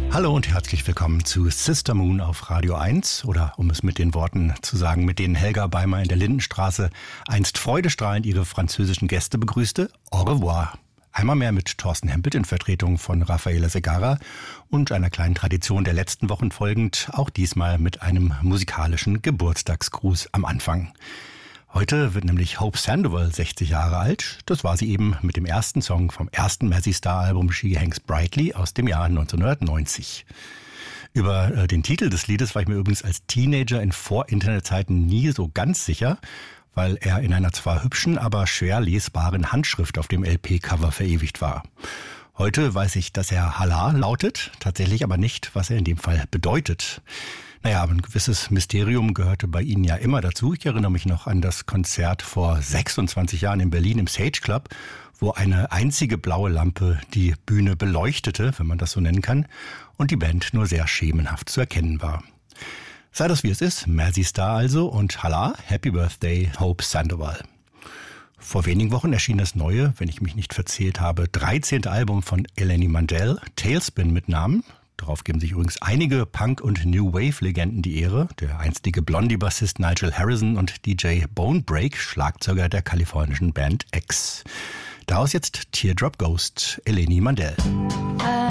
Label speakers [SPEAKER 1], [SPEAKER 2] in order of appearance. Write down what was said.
[SPEAKER 1] Hallo und herzlich willkommen zu Sister Moon auf Radio 1 oder um es mit den Worten zu sagen, mit denen Helga Beimer in der Lindenstraße einst freudestrahlend ihre französischen Gäste begrüßte. Au revoir. Einmal mehr mit Thorsten Hempelt in Vertretung von Rafaela Segarra und einer kleinen Tradition der letzten Wochen folgend, auch diesmal mit einem musikalischen Geburtstagsgruß am Anfang. Heute wird nämlich Hope Sandoval 60 Jahre alt. Das war sie eben mit dem ersten Song vom ersten Mazzy Star Album She Hangs Brightly aus dem Jahr 1990. Über den Titel des Liedes war ich mir übrigens als Teenager in Vor-Internet-Zeiten nie so ganz sicher, weil er in einer zwar hübschen, aber schwer lesbaren Handschrift auf dem LP-Cover verewigt war. Heute weiß ich, dass er Hala lautet, tatsächlich aber nicht, was er in dem Fall bedeutet. Naja, aber ein gewisses Mysterium gehörte bei Ihnen ja immer dazu. Ich erinnere mich noch an das Konzert vor 26 Jahren in Berlin im Sage Club, wo eine einzige blaue Lampe die Bühne beleuchtete, wenn man das so nennen kann, und die Band nur sehr schemenhaft zu erkennen war. Sei das wie es ist, Mazzy Star also und Hala, Happy Birthday, Hope Sandoval. Vor wenigen Wochen erschien das neue, wenn ich mich nicht verzählt habe, 13. Album von Eleni Mandel, Tailspin mit Namen. Darauf geben sich übrigens einige Punk- und New Wave-Legenden die Ehre. Der einstige Blondie-Bassist Nigel Harrison und DJ Bonebreak, Schlagzeuger der kalifornischen Band X. Daraus jetzt Teardrop Ghost, Eleni Mandel.